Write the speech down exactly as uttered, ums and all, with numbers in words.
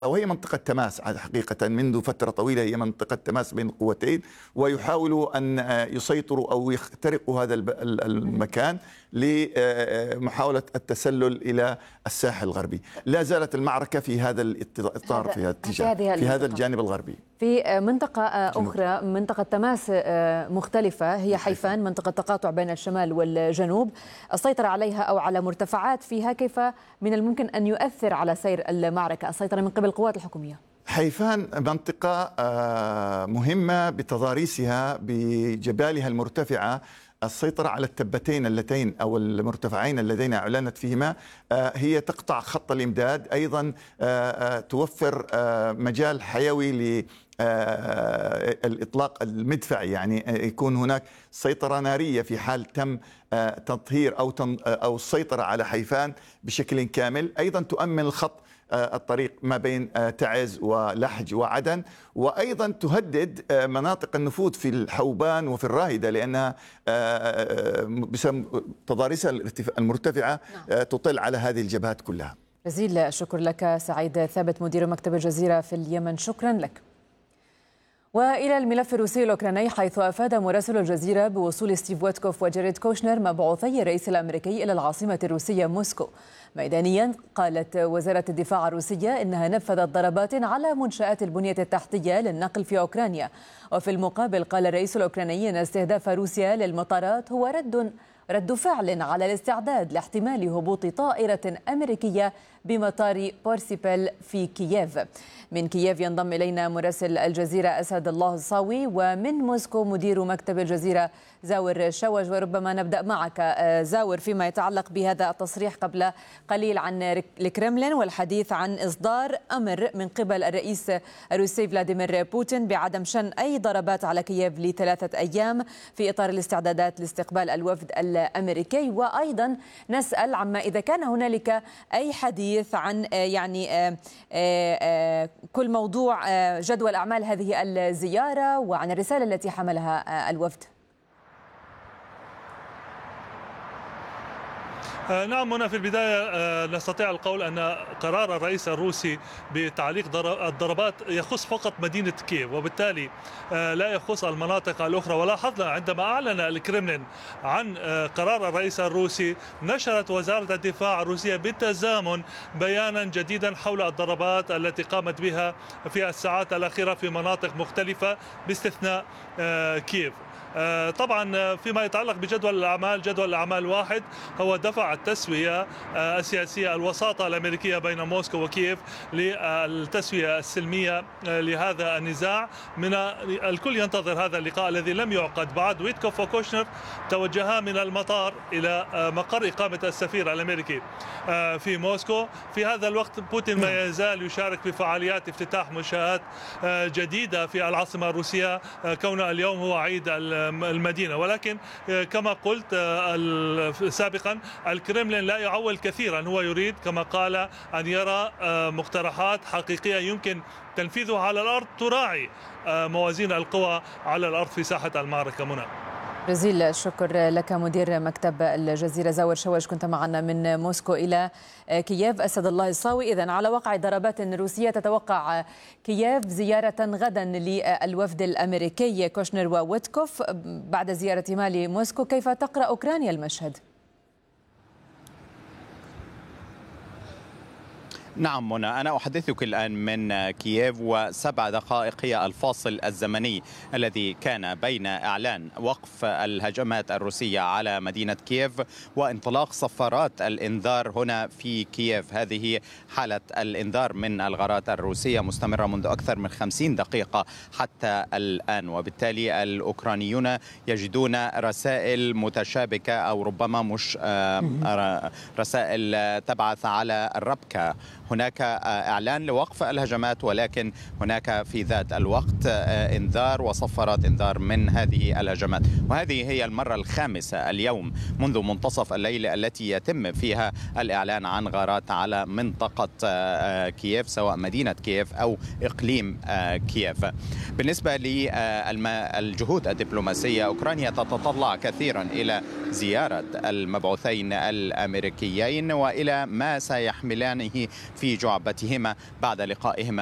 وهي منطقة تماس حقيقة منذ فترة طويلة، هي منطقة تماس بين القوتين، ويحاولوا أن يسيطروا أو يخترقوا هذا المكان لمحاولة التسلل إلى الساحل الغربي. لا زالت المعركة في هذا الإطار، في هذا الاتجاه، في هذا الجانب الغربي. في منطقة أخرى، منطقة تماس مختلفة، هي حيفان، منطقة تقاطع بين الشمال والجنوب، السيطرة عليها أو على مرتفعات فيها كيف من الممكن أن يؤثر على سير المعركة، السيطرة من قبل القوات الحكومية؟ حيفان منطقة مهمة بتضاريسها بجبالها المرتفعة. السيطرة على التبتين اللتين أو المرتفعين اللذين أعلنت فيهما هي تقطع خط الإمداد، أيضا توفر مجال حيوي ل الإطلاق المدفعي، يعني يكون هناك سيطرة نارية في حال تم تطهير أو أو السيطرة على حيفان بشكل كامل. أيضا تؤمن الخط الطريق ما بين تعز ولحج وعدن، وأيضا تهدد مناطق النفوذ في الحوبان وفي الراهدة، لأنها بسبب تضاريسها المرتفعة تطل على هذه الجبهات كلها. جزيل الشكر لك سعيد ثابت، مدير مكتب الجزيرة في اليمن، شكرا لك. وإلى الملف الروسي الأوكراني، حيث أفاد مراسل الجزيرة بوصول ستيف ويتكوف وجاريد كوشنر مبعوثي الرئيس الأمريكي إلى العاصمة الروسية موسكو. ميدانيا، قالت وزارة الدفاع الروسية إنها نفذت ضربات على منشآت البنية التحتية للنقل في أوكرانيا. وفي المقابل قال الرئيس الأوكراني أن استهداف روسيا للمطارات هو رد رد فعل على الاستعداد لاحتمال هبوط طائرة أمريكية بمطار بورسيبل في كييف. من كييف ينضم إلينا مراسل الجزيرة أسد الله الصاوي، ومن موسكو مدير مكتب الجزيرة زاور شوج. وربما نبدأ معك زاور فيما يتعلق بهذا التصريح قبل قليل عن الكرملين والحديث عن إصدار أمر من قبل الرئيس الروسي فلاديمير بوتين بعدم شن أي ضربات على كييف لثلاثة أيام في إطار الاستعدادات لاستقبال الوفد الأمريكي. وأيضا نسأل عما إذا كان هنالك أي حديث عن يعني كل موضوع جدول أعمال هذه الزيارة وعن الرسالة التي حملها الوفد. نعم، هنا في البداية نستطيع القول أن قرار الرئيس الروسي بتعليق الضربات يخص فقط مدينة كييف، وبالتالي لا يخص المناطق الأخرى. ولاحظنا عندما أعلن الكرملين عن قرار الرئيس الروسي، نشرت وزارة الدفاع الروسية بالتزامن بيانا جديدا حول الضربات التي قامت بها في الساعات الأخيرة في مناطق مختلفة باستثناء كييف. طبعا فيما يتعلق بجدول الأعمال، جدول الأعمال واحد هو دفع التسوية السياسية، الوساطة الأمريكية بين موسكو وكييف للتسوية السلمية لهذا النزاع. من الكل ينتظر هذا اللقاء الذي لم يعقد بعد. ويتكوف وكوشنر توجها من المطار إلى مقر إقامة السفير الأمريكي في موسكو. في هذا الوقت بوتين ما يزال يشارك في فعاليات افتتاح منشآت جديدة في العاصمة الروسية، كون اليوم هو عيد المدينة. ولكن كما قلت سابقا، الكرملين لا يعول كثيرا، هو يريد كما قال أن يرى مقترحات حقيقية يمكن تنفيذها على الأرض تراعي موازين القوى على الأرض في ساحة المعركة. منى، جزيل الشكر لك مدير مكتب الجزيرة زاور شوج، كنت معنا من موسكو إلى كييف. أسد الله الصاوي، إذن على وقع ضربات روسية تتوقع كييف زيارة غدا للوفد الأمريكي كوشنر وويتكوف بعد زيارتهما لموسكو. كيف تقرأ أوكرانيا المشهد؟ نعم منى، أنا أحدثك الآن من كييف، وسبع دقائق هي الفاصل الزمني الذي كان بين إعلان وقف الهجمات الروسية على مدينة كييف وانطلاق صفارات الإنذار هنا في كييف. هذه حالة الإنذار من الغارات الروسية مستمرة منذ أكثر من خمسين دقيقة حتى الآن، وبالتالي الأوكرانيون يجدون رسائل متشابكة أو ربما مش رسائل تبعث على الربكة. هناك إعلان لوقف الهجمات، ولكن هناك في ذات الوقت إنذار وصفارات إنذار من هذه الهجمات. وهذه هي المرة الخامسة اليوم منذ منتصف الليل التي يتم فيها الإعلان عن غارات على منطقة كييف، سواء مدينة كييف أو إقليم كييف. بالنسبة للجهود الدبلوماسية، أوكرانيا تتطلع كثيرا إلى زيارة المبعوثين الأمريكيين وإلى ما سيحملانه في جعبتهما بعد لقائهما